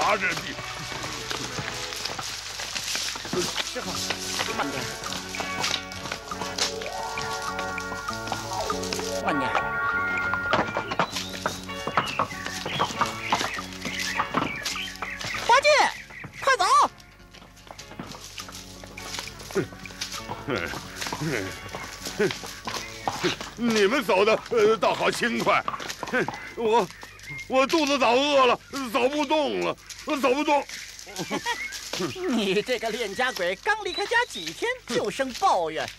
拿着你。 师傅，慢点，慢点。八戒，快走！ 你们走的倒好轻快，我肚子早饿了，走不动了，走不动。 你这个恋家鬼，刚离开家几天就生抱怨。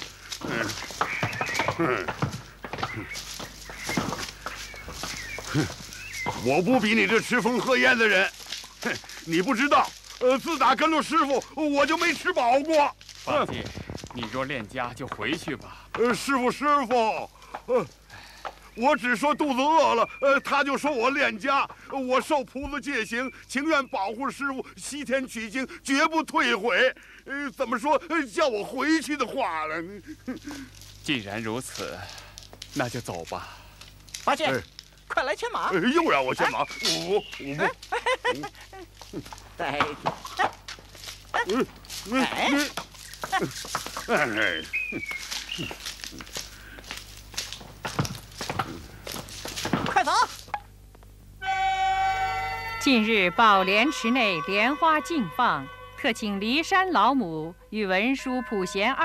我不比你这吃风喝烟的人，你不知道，自打跟着师傅，我就没吃饱过。 八戒，你若恋家就回去吧。 师傅，我只说肚子饿了，他就说我恋家，我受菩萨戒行，情愿保护师傅西天取经，绝不退悔。怎么说叫我回去的话了？ 既然如此，那就走吧。 八戒，快来牵马！ 又让我牵马，我不。 对。快走！ 近日宝莲池内莲花竞放，特请骊山老母与文殊普贤